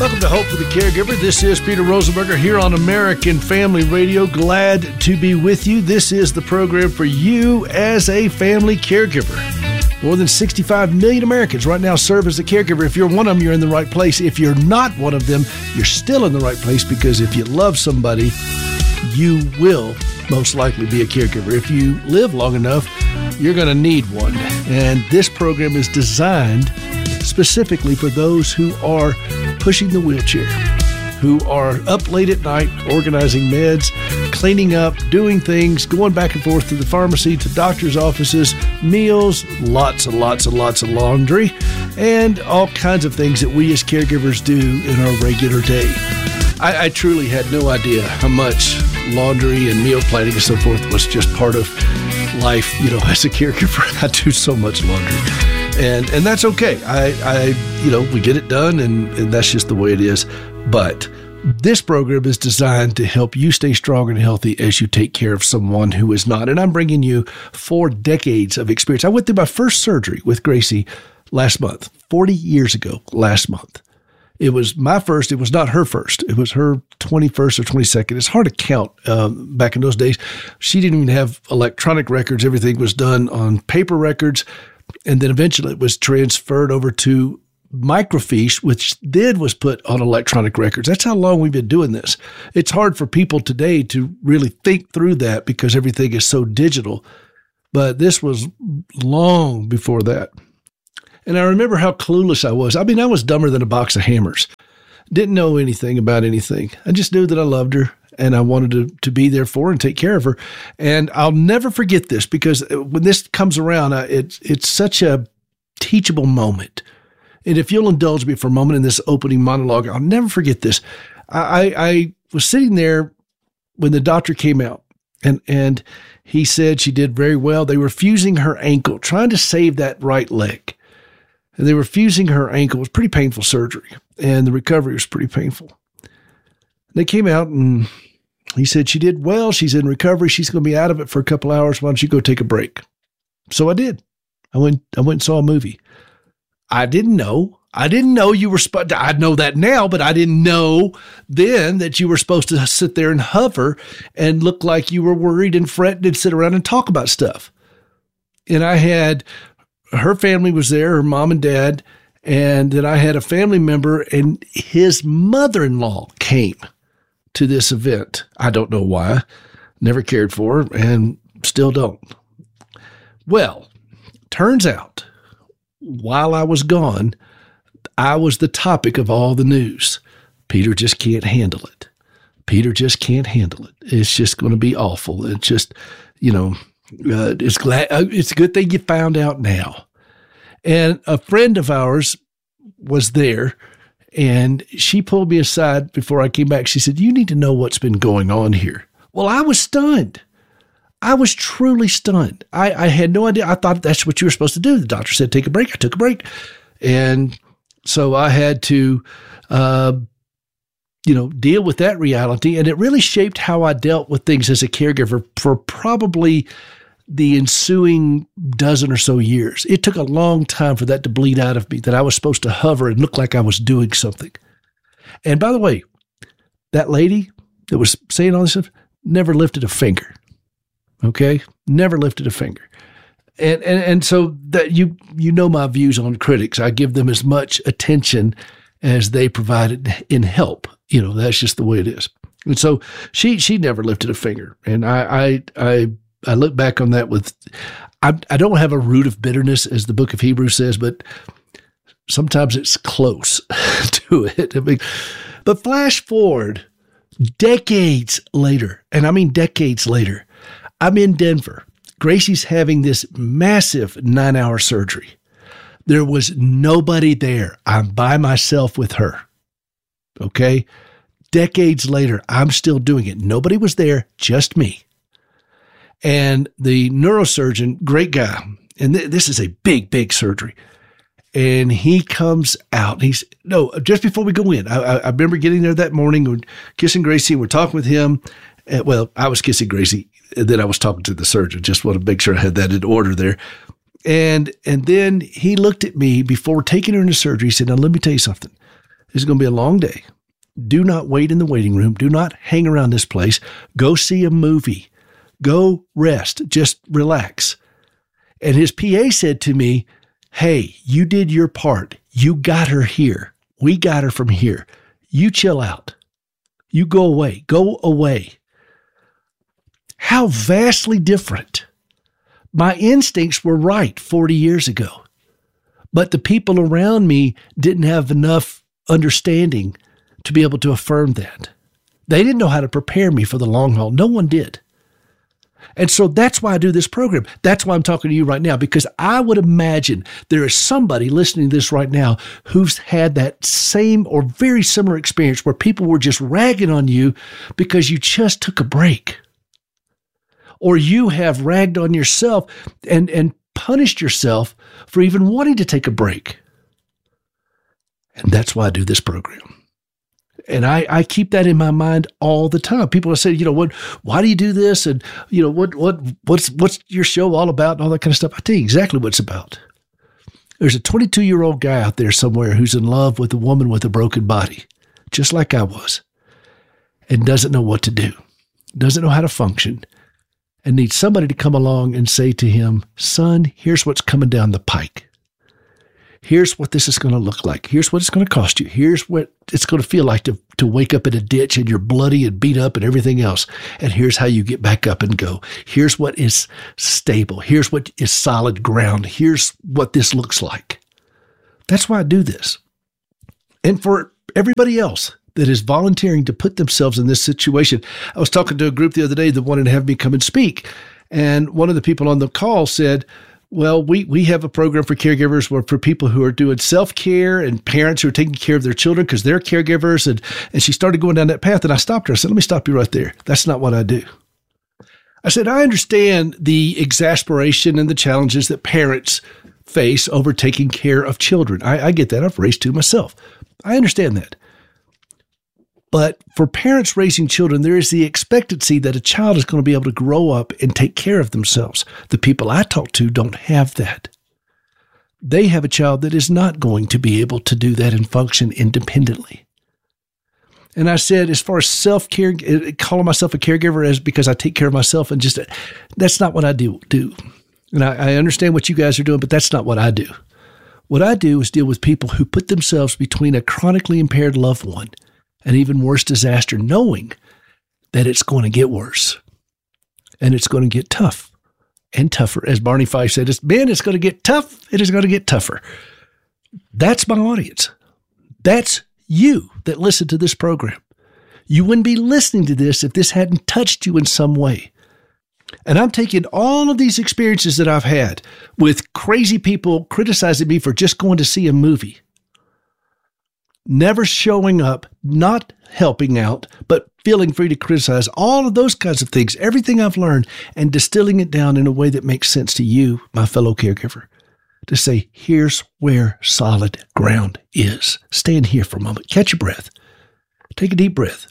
Welcome to Hope for the Caregiver. This is Peter Rosenberger here on American Family Radio. Glad to be with you. This is the program for you as a family caregiver. More than 65 million Americans right now serve as a caregiver. If you're one of them, you're in the right place. If you're not one of them, you're still in the right place, because if you love somebody, you will most likely be a caregiver. If you live long enough, you're going to need one. And this program is designed specifically for those who are pushing the wheelchair, who are up late at night organizing meds, cleaning up, doing things, going back and forth to the pharmacy, to doctor's offices, meals, lots and lots and lots of laundry, and all kinds of things that we as caregivers do in our regular day. I truly had no idea how much laundry and meal planning and so forth was just part of life, as a caregiver. I do so much laundry. And that's okay. We get it done, and that's just the way it is. But this program is designed to help you stay strong and healthy as you take care of someone who is not. And I'm bringing you 4 decades of experience. I went through my first surgery with Gracie last month, 40 years ago last month. It was my first. It was not her first. It was her 21st or 22nd. It's hard to count back in those days. She didn't even have electronic records. Everything was done on paper records. And then eventually it was transferred over to microfiche, which then was put on electronic records. That's how long we've been doing this. It's hard for people today to really think through that because everything is so digital. But this was long before that. And I remember how clueless I was. I mean, I was dumber than a box of hammers. Didn't know anything about anything. I just knew that I loved her and I wanted to be there for her and take care of her. And I'll never forget this, because when this comes around, it's such a teachable moment. And if you'll indulge me for a moment in this opening monologue, I'll never forget this. I was sitting there when the doctor came out, and he said she did very well. They were fusing her ankle, trying to save that right leg. And they were fusing her ankle. It was pretty painful surgery, and the recovery was pretty painful. They came out, and he said, she did well. She's in recovery. She's going to be out of it for a couple hours. Why don't you go take a break? So I did. I went and saw a movie. I didn't know you were supposed to. I know that now, but I didn't know then that you were supposed to sit there and hover and look like you were worried and fretting and sit around and talk about stuff. And I had, her family was there, her mom and dad, and then I had a family member, and his mother-in-law came to this event. I don't know why. Never cared for her and still don't. Well, turns out, while I was gone, I was the topic of all the news. Peter just can't handle it. Peter just can't handle it. It's just going to be awful. It's just, it's a good thing you found out now. And a friend of ours was there, and she pulled me aside before I came back. She said, you need to know what's been going on here. Well, I was stunned. I was truly stunned. I had no idea. I thought that's what you were supposed to do. The doctor said, take a break. I took a break. And so I had to, deal with that reality. And it really shaped how I dealt with things as a caregiver for probably the ensuing dozen or so years. It took a long time for that to bleed out of me, that I was supposed to hover and look like I was doing something. And by the way, that lady that was saying all this stuff never lifted a finger. Okay? Never lifted a finger. And so that you know my views on critics. I give them as much attention as they provided in help. That's just the way it is. And so she never lifted a finger. And I look back on that with, I don't have a root of bitterness, as the book of Hebrews says, but sometimes it's close to it. But flash forward decades later, and I mean decades later, I'm in Denver. Gracie's having this massive 9-hour surgery. There was nobody there. I'm by myself with her. Okay? Decades later, I'm still doing it. Nobody was there, just me. And the neurosurgeon, great guy, and this is a big, big surgery. And he comes out. Just before we go in, I remember getting there that morning, and kissing Gracie, and we're talking with him. I was kissing Gracie, and then I was talking to the surgeon. Just want to make sure I had that in order there. And then he looked at me before taking her into surgery. He said, now let me tell you something. This is going to be a long day. Do not wait in the waiting room. Do not hang around this place. Go see a movie. Go rest. Just relax. And his PA said to me, hey, you did your part. You got her here. We got her from here. You chill out. You go away. Go away. How vastly different. My instincts were right 40 years ago, but the people around me didn't have enough understanding to be able to affirm that. They didn't know how to prepare me for the long haul. No one did. And so that's why I do this program. That's why I'm talking to you right now, because I would imagine there is somebody listening to this right now who's had that same or very similar experience where people were just ragging on you because you just took a break. Or you have ragged on yourself and punished yourself for even wanting to take a break. And that's why I do this program. And I keep that in my mind all the time. People say, why do you do this? And, what's your show all about and all that kind of stuff. I tell you exactly what it's about. There's a 22-year-old guy out there somewhere who's in love with a woman with a broken body, just like I was, and doesn't know what to do, doesn't know how to function, and needs somebody to come along and say to him, son, here's what's coming down the pike. Here's what this is going to look like. Here's what it's going to cost you. Here's what it's going to feel like to wake up in a ditch and you're bloody and beat up and everything else. And here's how you get back up and go. Here's what is stable. Here's what is solid ground. Here's what this looks like. That's why I do this. And for everybody else that is volunteering to put themselves in this situation, I was talking to a group the other day that wanted to have me come and speak. And one of the people on the call said, well, we have a program for caregivers where for people who are doing self-care and parents who are taking care of their children because they're caregivers. And she started going down that path. And I stopped her. I said, let me stop you right there. That's not what I do. I said, I understand the exasperation and the challenges that parents face over taking care of children. I get that. I've raised two myself. I understand that. But for parents raising children, there is the expectancy that a child is going to be able to grow up and take care of themselves. The people I talk to don't have that. They have a child that is not going to be able to do that and function independently. And I said, as far as self-care, calling myself a caregiver is because I take care of myself and just, that's not what I do. And I understand what you guys are doing, but that's not what I do. What I do is deal with people who put themselves between a chronically impaired loved one an even worse disaster, knowing that it's going to get worse and it's going to get tough and tougher. As Barney Fife said, it's going to get tough. It is going to get tougher. That's my audience. That's you that listen to this program. You wouldn't be listening to this if this hadn't touched you in some way. And I'm taking all of these experiences that I've had with crazy people criticizing me for just going to see a movie, never showing up, not helping out, but feeling free to criticize, all of those kinds of things, everything I've learned, and distilling it down in a way that makes sense to you, my fellow caregiver, to say, here's where solid ground is. Stand here for a moment. Catch your breath. Take a deep breath.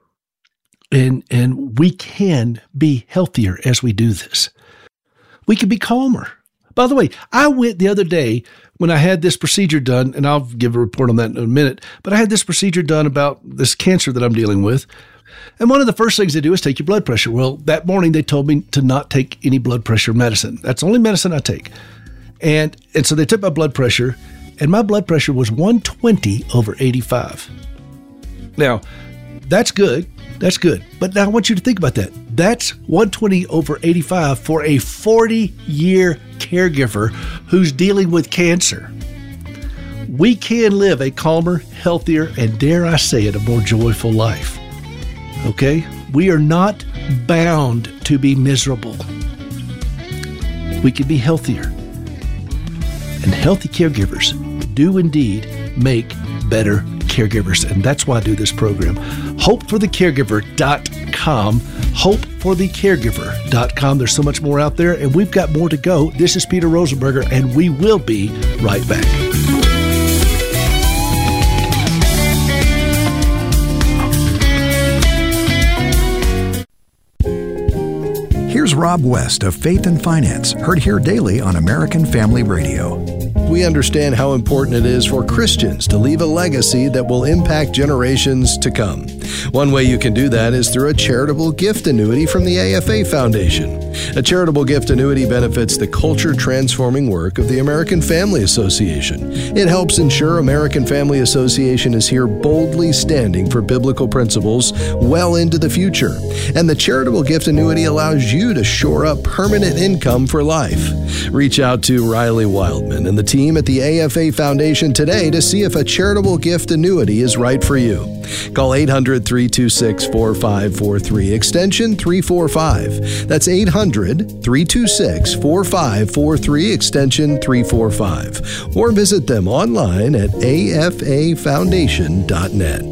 And we can be healthier as we do this. We can be calmer. By the way, I went the other day when I had this procedure done, and I'll give a report on that in a minute, but I had this procedure done about this cancer that I'm dealing with. And one of the first things they do is take your blood pressure. Well, that morning they told me to not take any blood pressure medicine. That's the only medicine I take. And so they took my blood pressure, and my blood pressure was 120/85. Now, that's good. That's good. But now I want you to think about that. That's 120/85 for a 40-year caregiver who's dealing with cancer. We can live a calmer, healthier, and dare I say it, a more joyful life. Okay? We are not bound to be miserable. We can be healthier. And healthy caregivers do indeed make better caregivers. And that's why I do this program. HopeForTheCaregiver.com. HopeForTheCaregiver.com. There's so much more out there, and we've got more to go. This is Peter Rosenberger, and we will be right back. Here's Rob West of Faith and Finance, heard here daily on American Family Radio. we understand how important it is for Christians to leave a legacy that will impact generations to come. One way you can do that is through a charitable gift annuity from the AFA Foundation. A charitable gift annuity benefits the culture-transforming work of the American Family Association. It helps ensure American Family Association is here boldly standing for biblical principles well into the future. And the charitable gift annuity allows you to shore up permanent income for life. Reach out to Riley Wildman and the team at the AFA Foundation today to see if a charitable gift annuity is right for you. Call 800-326-4543, extension 345. That's 800-326-4543, extension 345. Or visit them online at afafoundation.net.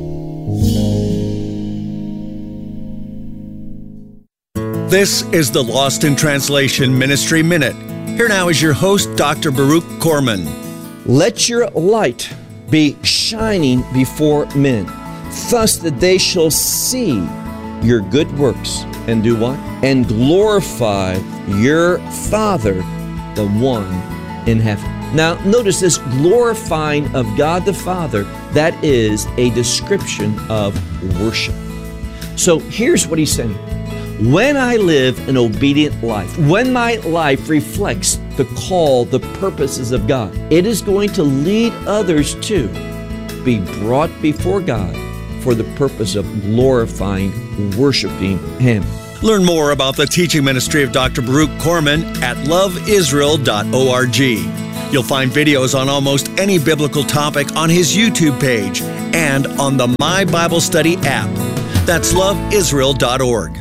This is the Lost in Translation Ministry Minute. Here now is your host, Dr. Baruch Korman. Let your light be shining before men, thus that they shall see your good works and do what? And glorify your Father, the one in heaven. Now, notice this glorifying of God the Father, that is a description of worship. So here's what he's saying. When I live an obedient life, when my life reflects the call, the purposes of God, it is going to lead others to be brought before God for the purpose of glorifying, worshiping Him. Learn more about the teaching ministry of Dr. Baruch Korman at loveisrael.org. You'll find videos on almost any biblical topic on his YouTube page and on the My Bible Study app. That's loveisrael.org.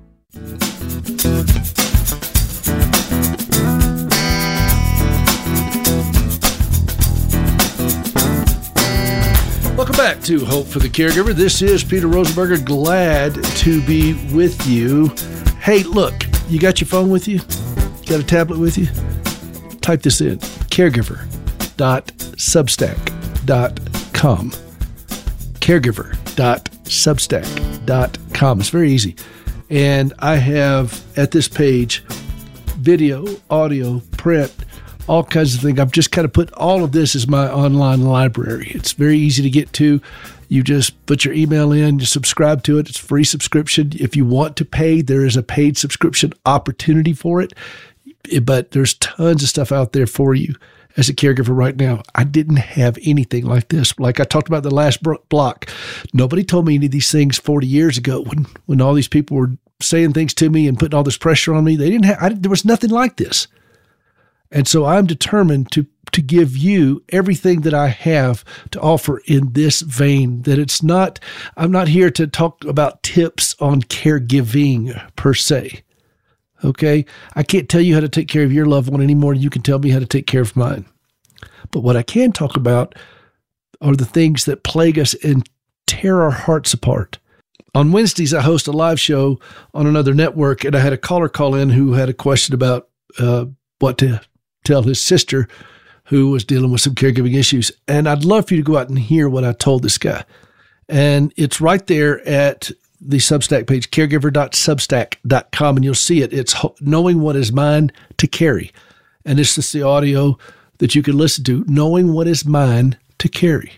Welcome back to Hope for the Caregiver. This is Peter Rosenberger. Glad to be with you. Hey, look, you got your phone with you? Got a tablet with you? Type this in, caregiver.substack.com. caregiver.substack.com. It's very easy. And I have at this page video, audio, print, all kinds of things. I've just kind of put all of this as my online library. It's very easy to get to. You just put your email in, you subscribe to it. It's a free subscription. If you want to pay, there is a paid subscription opportunity for it. But there's tons of stuff out there for you as a caregiver right now. I didn't have anything like this. Like I talked about the last block. Nobody told me any of these things 40 years ago when all these people were saying things to me and putting all this pressure on me. They didn't have, there was nothing like this. And so I'm determined to give you everything that I have to offer in this vein, that it's not, I'm not here to talk about tips on caregiving per se. Okay? I can't tell you how to take care of your loved one any more than you can tell me how to take care of mine. But what I can talk about are the things that plague us and tear our hearts apart. On Wednesdays, I host a live show on another network, and I had a caller call in who had a question about what to tell his sister who was dealing with some caregiving issues. And I'd love for you to go out and hear what I told this guy. And it's right there at the Substack page, caregiver.substack.com, and you'll see it. It's knowing what is mine to carry. And this is the audio that you can listen to, knowing what is mine to carry.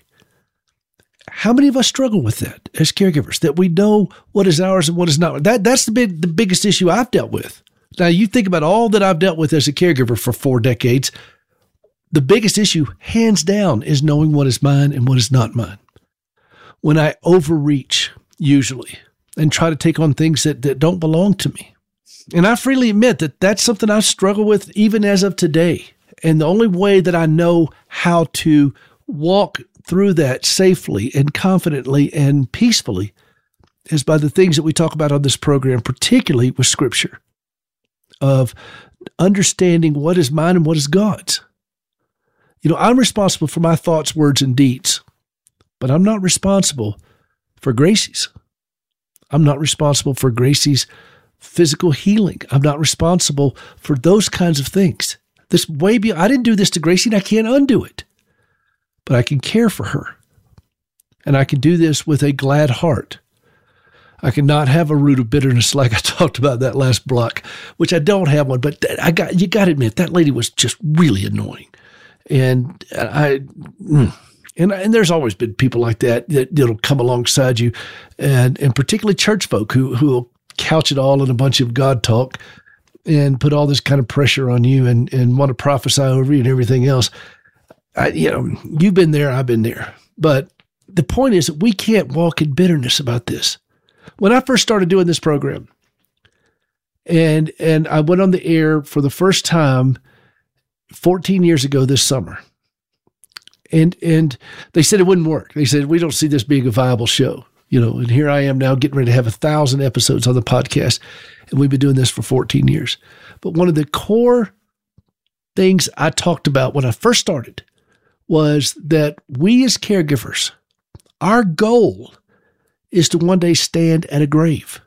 How many of us struggle with that as caregivers, that we know what is ours and what is not? That's the biggest issue I've dealt with. Now, you think about all that I've dealt with as a caregiver for 4 decades. The biggest issue, hands down, is knowing what is mine and what is not mine. When I overreach, usually, and try to take on things that don't belong to me. And I freely admit that that's something I struggle with even as of today. And the only way that I know how to walk through that safely and confidently and peacefully is by the things that we talk about on this program, particularly with Scripture, of understanding what is mine and what is God's. You know, I'm responsible for my thoughts, words, and deeds, but I'm not responsible for Gracie's. I'm not responsible for Gracie's physical healing. I'm not responsible for those kinds of things. This way beyond, I didn't do this to Gracie, and I can't undo it. But I can care for her. And I can do this with a glad heart. I cannot have a root of bitterness like I talked about that last block, which I don't have one, but you got to admit, that lady was just really annoying. And and there's always been people like that'll come alongside you, and particularly church folk who will couch it all in a bunch of God talk and put all this kind of pressure on you and want to prophesy over you and everything else. You've been there, I've been there. But the point is that we can't walk in bitterness about this. When I first started doing this program, and I went on the air for the first time 14 years ago this summer, and they said it wouldn't work. They said, we don't see this being a viable show. And here I am now getting ready to have 1,000 episodes on the podcast, and we've been doing this for 14 years. But one of the core things I talked about when I first started was that we as caregivers, our goal is to one day stand at a grave.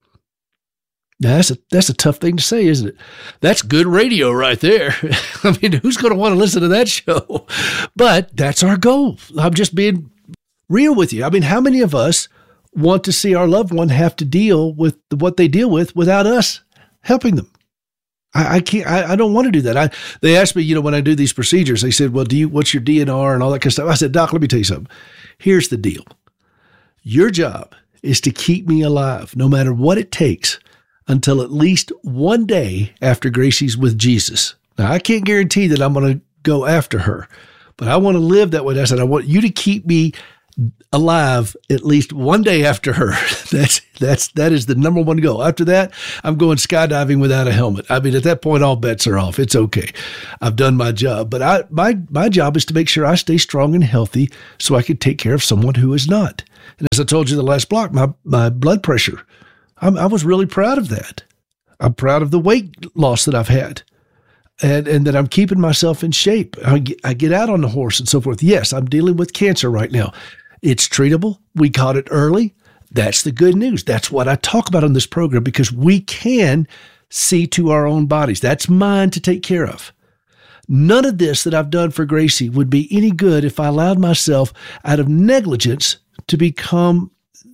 Now, that's a tough thing to say, isn't it? That's good radio right there. I mean, who's going to want to listen to that show? But that's our goal. I'm just being real with you. I mean, how many of us want to see our loved one have to deal with what they deal with without us helping them? I can't. I don't want to do that. They asked me, when I do these procedures, they said, "Well, what's your DNR and all that kind of stuff?" I said, "Doc, let me tell you something. Here's the deal. Your job is to keep me alive, no matter what it takes, until at least one day after Gracie's with Jesus. Now, I can't guarantee that I'm going to go after her, but I want to live that way." I said, "I want you to keep me alive at least one day after her." That is the number one goal. After that, I'm going skydiving without a helmet. I mean, at that point, all bets are off. It's okay. I've done my job, but my job is to make sure I stay strong and healthy so I can take care of someone who is not. And as I told you the last block, my blood pressure, I was really proud of that. I'm proud of the weight loss that I've had. And that I'm keeping myself in shape. I get out on the horse and so forth. Yes, I'm dealing with cancer right now. It's treatable. We caught it early. That's the good news. That's what I talk about on this program, because we can see to our own bodies. That's mine to take care of. None of this that I've done for Gracie would be any good if I allowed myself, out of negligence, to become,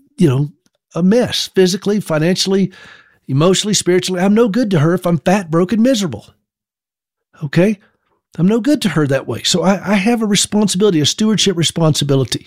a mess, physically, financially, emotionally, spiritually. I'm no good to her if I'm fat, broke, miserable. Okay? I'm no good to her that way. So I have a responsibility, a stewardship responsibility.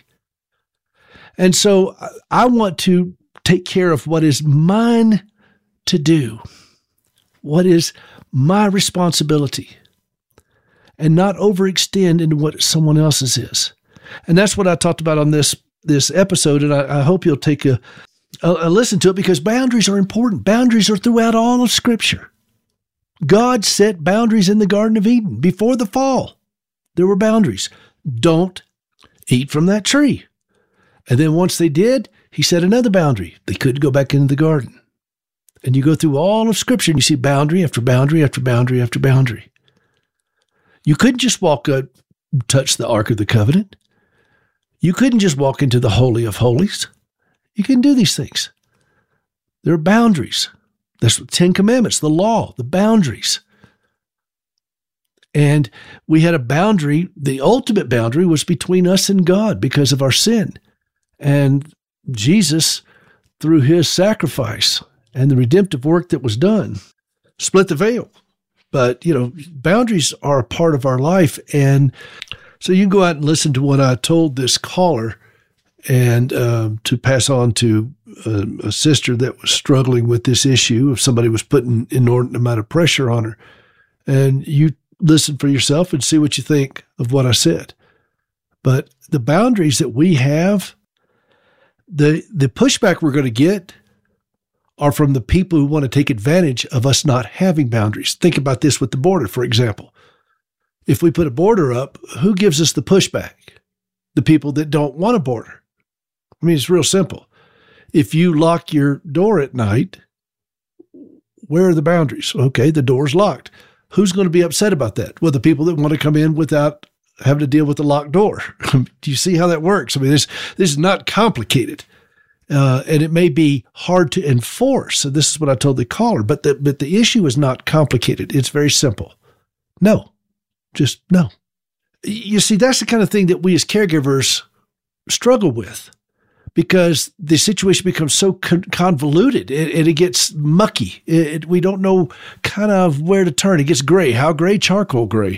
And so I want to take care of what is mine to do, what is my responsibility, and not overextend into what someone else's is. And that's what I talked about on this episode, and I hope you'll take a listen to it, because boundaries are important. Boundaries are throughout all of Scripture. God set boundaries in the Garden of Eden before the fall. There were boundaries. Don't eat from that tree. And then once they did, he set another boundary. They couldn't go back into the garden. And you go through all of Scripture and you see boundary after boundary after boundary after boundary. You couldn't just touch the Ark of the Covenant. You couldn't just walk into the Holy of Holies. You couldn't do these things. There are boundaries. That's the 10 Commandments, the law, the boundaries. And we had a boundary. The ultimate boundary was between us and God because of our sin. And Jesus, through his sacrifice and the redemptive work that was done, split the veil. But, boundaries are a part of our life. And so you can go out and listen to what I told this caller, and to pass on to a sister that was struggling with this issue if somebody was putting inordinate amount of pressure on her. And you listen for yourself and see what you think of what I said. But the boundaries that we have, the pushback we're going to get are from the people who want to take advantage of us not having boundaries. Think about this with the border, for example. If we put a border up, who gives us the pushback? The people that don't want a border. I mean, it's real simple. If you lock your door at night, where are the boundaries? Okay, the door's locked. Who's going to be upset about that? Well, the people that want to come in without having to deal with the locked door. Do you see how that works? I mean, this is not complicated. And it may be hard to enforce. So this is what I told the caller. But the issue is not complicated. It's very simple. No. Just no. You see, that's the kind of thing that we as caregivers struggle with, because the situation becomes so convoluted and it gets mucky. We don't know kind of where to turn. It gets gray. How gray? Charcoal gray.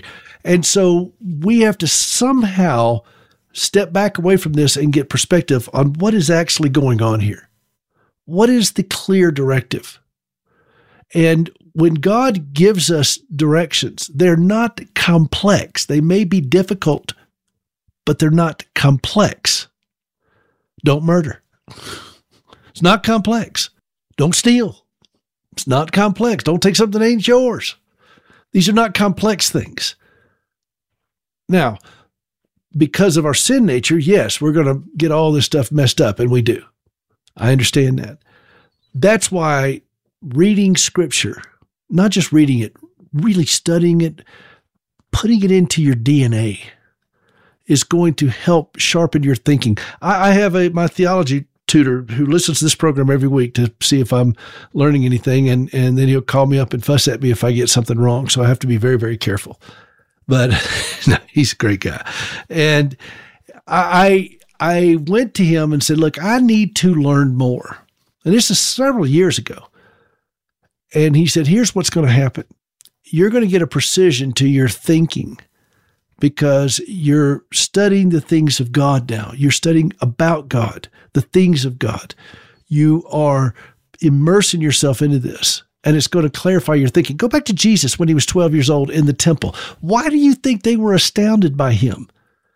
And so we have to somehow step back away from this and get perspective on what is actually going on here. What is the clear directive? And when God gives us directions, they're not complex. They may be difficult, but they're not complex. Don't murder. It's not complex. Don't steal. It's not complex. Don't take something that ain't yours. These are not complex things. Now, because of our sin nature, yes, we're going to get all this stuff messed up, and we do. I understand that. That's why reading Scripture, not just reading it, really studying it, putting it into your DNA is going to help sharpen your thinking. I have my theology tutor who listens to this program every week to see if I'm learning anything, and then he'll call me up and fuss at me if I get something wrong. So I have to be very, very careful. But no, he's a great guy. And I went to him and said, look, I need to learn more. And this is several years ago. And he said, here's what's going to happen. You're going to get a precision to your thinking because you're studying the things of God now. You're studying about God, the things of God. You are immersing yourself into this, and it's going to clarify your thinking. Go back to Jesus when he was 12 years old in the temple. Why do you think they were astounded by him?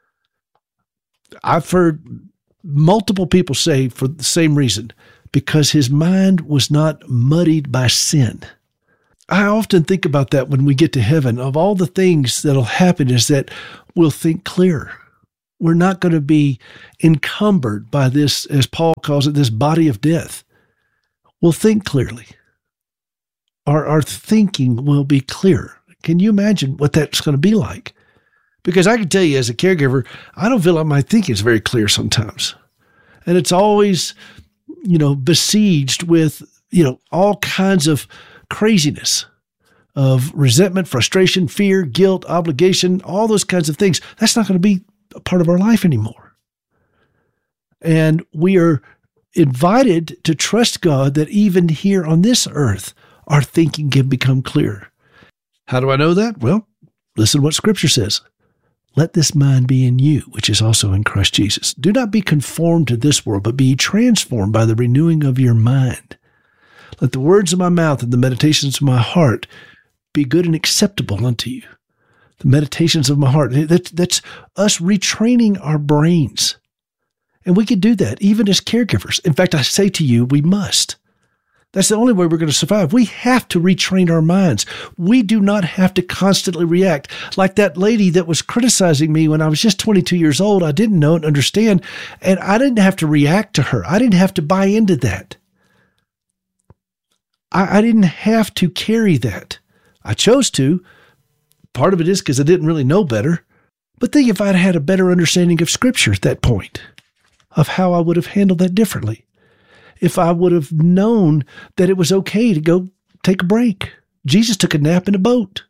I've heard multiple people say for the same reason, because his mind was not muddied by sin. I often think about that when we get to heaven. Of all the things that'll happen is that we'll think clearer. We're not going to be encumbered by this, as Paul calls it, this body of death. We'll think clearly. Our thinking will be clearer. Can you imagine what that's going to be like? Because I can tell you as a caregiver, I don't feel like my thinking is very clear sometimes. And it's always, besieged with, all kinds of craziness of resentment, frustration, fear, guilt, obligation, all those kinds of things. That's not going to be a part of our life anymore. And we are invited to trust God that even here on this earth, our thinking can become clearer. How do I know that? Well, listen to what Scripture says. Let this mind be in you, which is also in Christ Jesus. Do not be conformed to this world, but be transformed by the renewing of your mind. Let the words of my mouth and the meditations of my heart be good and acceptable unto you. The meditations of my heart, that's us retraining our brains. And we can do that even as caregivers. In fact, I say to you, we must. That's the only way we're going to survive. We have to retrain our minds. We do not have to constantly react. Like that lady that was criticizing me when I was just 22 years old. I didn't know and understand, and I didn't have to react to her. I didn't have to buy into that. I didn't have to carry that. I chose to. Part of it is because I didn't really know better. But think if I'd had a better understanding of Scripture at that point, of how I would have handled that differently. If I would have known that it was okay to go take a break. Jesus took a nap in a boat.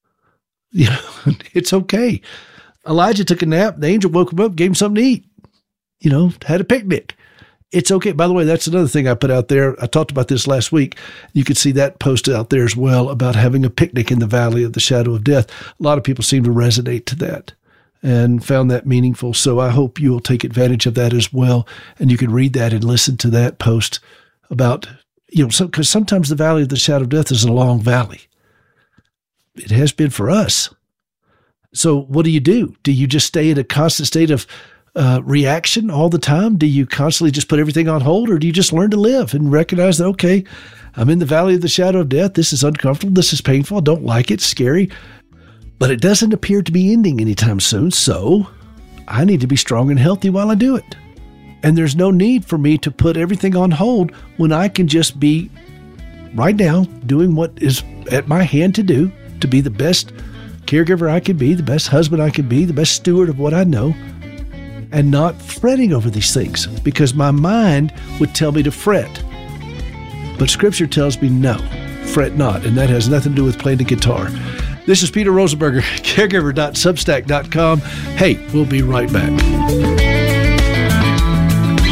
It's okay. Elijah took a nap. The angel woke him up, gave him something to eat. Had a picnic. It's okay. By the way, that's another thing I put out there. I talked about this last week. You could see that posted out there as well about having a picnic in the valley of the shadow of death. A lot of people seem to resonate to that and found that meaningful. So I hope you will take advantage of that as well. And you can read that and listen to that post about, because sometimes the valley of the shadow of death is a long valley. It has been for us. So what do? Do you just stay in a constant state of reaction all the time? Do you constantly just put everything on hold, or do you just learn to live and recognize that, okay, I'm in the valley of the shadow of death. This is uncomfortable. This is painful. I don't like it. It's scary. But it doesn't appear to be ending anytime soon, so I need to be strong and healthy while I do it. And there's no need for me to put everything on hold when I can just be right now doing what is at my hand to do, to be the best caregiver I can be, the best husband I can be, the best steward of what I know, and not fretting over these things, because my mind would tell me to fret. But Scripture tells me no, fret not, and that has nothing to do with playing the guitar. This is Peter Rosenberger, caregiver.substack.com. Hey, we'll be right back.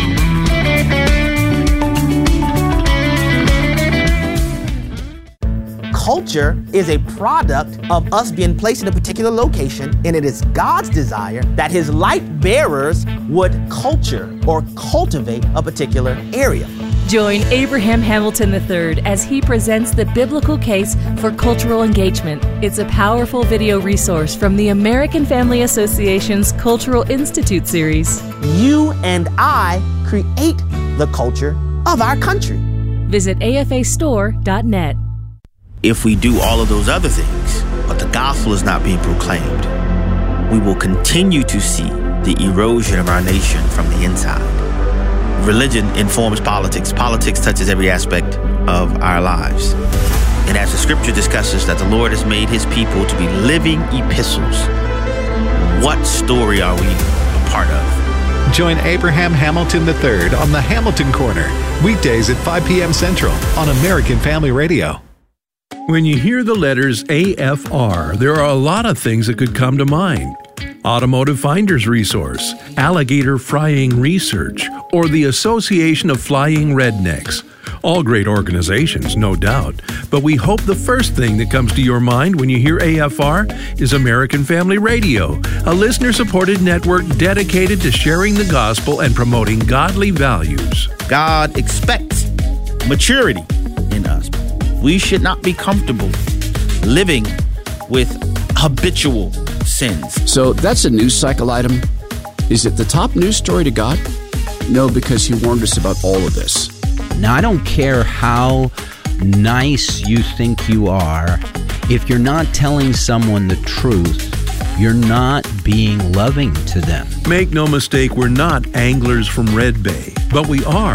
Culture culture is a product of us being placed in a particular location, and it is God's desire that His light bearers would culture or cultivate a particular area. Join Abraham Hamilton III as he presents the biblical case for cultural engagement. It's a powerful video resource from the American Family Association's Cultural Institute series. You and I create the culture of our country. Visit afastore.net. If we do all of those other things, but the gospel is not being proclaimed, we will continue to see the erosion of our nation from the inside. Religion informs politics. Politics touches every aspect of our lives. And as the scripture discusses that the Lord has made His people to be living epistles, what story are we a part of? Join Abraham Hamilton III on the Hamilton Corner, weekdays at 5 p.m. Central on American Family Radio. When you hear the letters AFR, there are a lot of things that could come to mind. Automotive Finder's Resource, Alligator Frying Research, or the Association of Flying Rednecks. All great organizations, no doubt, but we hope the first thing that comes to your mind when you hear AFR is American Family Radio, a listener-supported network dedicated to sharing the gospel and promoting godly values. God expects maturity in us. We should not be comfortable living with habitual sins. So that's a news cycle item. Is it the top news story to God? No, because He warned us about all of this. Now, I don't care how nice you think you are. If you're not telling someone the truth, you're not being loving to them. Make no mistake, we're not anglers from Red Bay, but we are